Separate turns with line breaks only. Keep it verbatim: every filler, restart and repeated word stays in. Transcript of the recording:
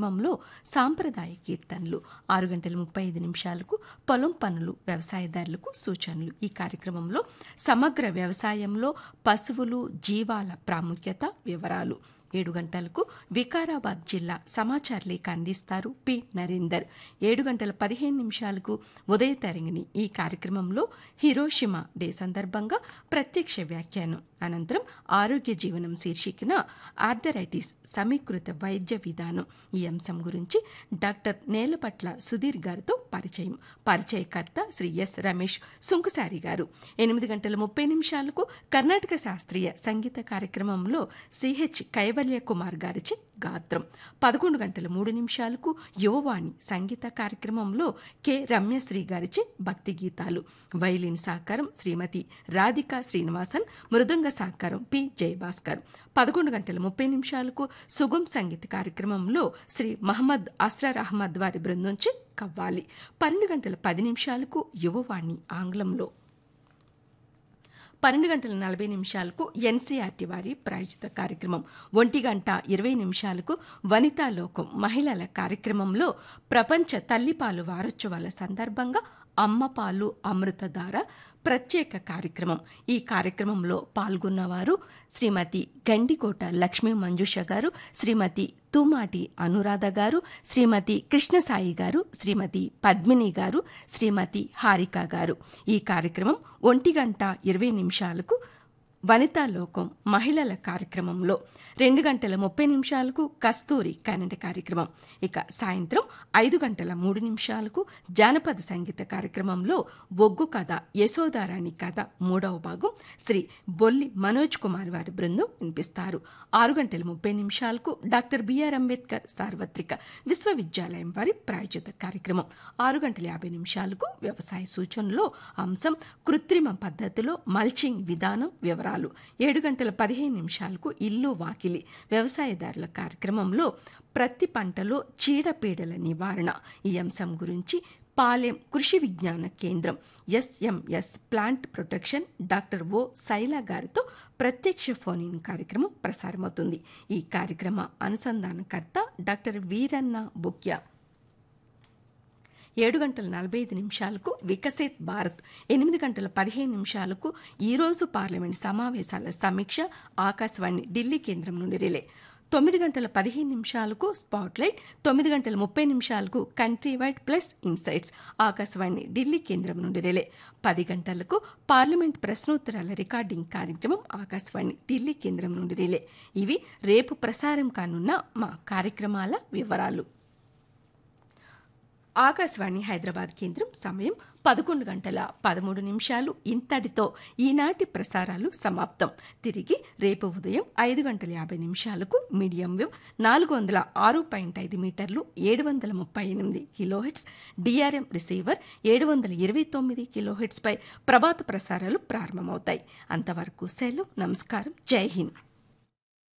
కార్యక్రమంలో సాంప్రదాయ కీర్తనలు, ఆరు గంటల ముప్పై ఐదు నిమిషాలకు పొలం పనులు, వ్యవసాయదారులకు సూచనలు. ఈ కార్యక్రమంలో సమగ్ర వ్యవసాయంలో పశువులు, జీవాల ప్రాముఖ్యత, వివరాలు. ఏడు గంటలకు వికారాబాద్ జిల్లా సమాచార లేఖ అందిస్తారు పి నరేందర్. ఏడు గంటల పదిహేను నిమిషాలకు ఉదయ తరంగిణి. ఈ కార్యక్రమంలో హిరోషిమా డే సందర్భంగా ప్రత్యక్ష వ్యాఖ్యానం. అనంతరం ఆరోగ్య జీవనం శీర్షికన ఆర్థరైటిస్ సమీకృత వైద్య విధానం ఈ అంశం గురించి డాక్టర్ నేలపట్ల సుధీర్ గారితో పరిచయం. పరిచయకర్త శ్రీ ఎస్ రమేష్ సుంకుసారి గారు. ఎనిమిది గంటల ముప్పై నిమిషాలకు కర్ణాటక శాస్త్రీయ సంగీత కార్యక్రమంలో సిహెచ్ కైవల్య కుమార్ గారిచే గాత్రం. పదకొండు గంటల మూడు నిమిషాలకు యువవాణి సంగీత కార్యక్రమంలో కె రమ్యశ్రీ గారిచే భక్తి గీతాలు. వైలిన్ సహకారం శ్రీమతి రాధికా శ్రీనివాసన్, మృదంగ సహకారం పి జయభాస్కర్. పదకొండు గంటల ముప్పై నిమిషాలకు సుగం సంగీత కార్యక్రమంలో శ్రీ మహమ్మద్ అస్రార్ అహ్మద్ వారి బృందంచే కవ్వాలి. పన్నెండు గంటల పది నిమిషాలకు యువవాణి ఆంగ్లంలో. పన్నెండు గంటల నలభై నిమిషాలకు ఎన్సీఆర్టీ వారి ప్రాయోజిత కార్యక్రమం. ఒంటి గంట ఇరవై నిమిషాలకు వనితా లోకం మహిళల కార్యక్రమంలో ప్రపంచ తల్లిపాలు వారోత్సవాల సందర్భంగా అమ్మపాలు అమృతధార ప్రత్యేక కార్యక్రమం. ఈ కార్యక్రమంలో పాల్గొన్నవారు శ్రీమతి గండికోట లక్ష్మీ మంజుష గారు, శ్రీమతి తుమాటి అనురాధ గారు, శ్రీమతి కృష్ణసాయి గారు, శ్రీమతి పద్మిని గారు, శ్రీమతి హారిక గారు. ఈ కార్యక్రమం ఒంటి గంట ఇరవై నిమిషాలకు వనితా లోకం మహిళల కార్యక్రమంలో. రెండు గంటల ముప్పై నిమిషాలకు కస్తూరి కన్నడ కార్యక్రమం. ఇక సాయంత్రం ఐదు గంటల మూడు నిమిషాలకు జానపద సంగీత కార్యక్రమంలో ఒగ్గు కథ యశోదారాణి కథ మూడవ భాగం శ్రీ బొల్లి మనోజ్ కుమార్ వారి బృందం వినిపిస్తారు. ఆరు గంటల ముప్పై నిమిషాలకు డాక్టర్ బిఆర్ అంబేద్కర్ సార్వత్రిక విశ్వవిద్యాలయం వారి ప్రాయోజిత కార్యక్రమం. ఆరు గంటల యాభై నిమిషాలకు వ్యవసాయ సూచనలో అంశం కృత్రిమ పద్ధతిలో మల్చింగ్ విధానం వివరాలు. ఏడు గంటల పదిహేను నిమిషాలకు ఇల్లు వాకిలి వ్యవసాయదారుల కార్యక్రమంలో ప్రతి పంటలో చీడపీడల నివారణ ఈ అంశం గురించి పాలెం కృషి విజ్ఞాన కేంద్రం ఎస్ఎంఎస్ ప్లాంట్ ప్రొటెక్షన్ డాక్టర్ ఓ శైలా గారితో ప్రత్యక్ష ఫోన్ ఇన్ కార్యక్రమం ప్రసారమవుతుంది. ఈ కార్యక్రమ అనుసంధానకర్త డాక్టర్ వీరన్న బుక్యా. ఏడు గంటల నలభై ఐదు నిమిషాలకు వికసిత్ భారత్, ఎనిమిది గంటల పదిహేను నిమిషాలకు ఈరోజు పార్లమెంట్ సమావేశాల సమీక్ష ఆకాశవాణి ఢిల్లీ కేంద్రం నుండి రిలే. తొమ్మిది గంటల పదిహేను నిమిషాలకు స్పాట్లైట్, తొమ్మిది గంటల ముప్పై నిమిషాలకు country wide plus insights Akashvani Delhi కేంద్రం నుండి రిలే. పది గంటలకు పార్లమెంట్ ప్రశ్నోత్తరాల రికార్డింగ్ కార్యక్రమం ఆకాశవాణి ఢిల్లీ కేంద్రం నుండి రిలే. ఇవి రేపు ప్రసారం కానున్న మా కార్యక్రమాల వివరాలు. ఆకాశవాణి హైదరాబాద్ కేంద్రం సమయం పదకొండు గంటల పదమూడు నిమిషాలు. ఇంతటితో ఈనాటి ప్రసారాలు సమాప్తం. తిరిగి రేపు ఉదయం ఐదు గంటల యాభై నిమిషాలకు మీడియం వేవ్ నాలుగు వందల ఆరు పాయింట్ ఐదు మీటర్లు ఏడు వందల ముప్పై ఎనిమిది కిలోహెట్స్ డిఆర్ఎం రిసీవర్ ఏడు వందల ఇరవై తొమ్మిది కిలోహెట్స్ పై ప్రభాత ప్రసారాలు ప్రారంభమవుతాయి. అంతవరకు సెలవు. నమస్కారం. జై హింద్.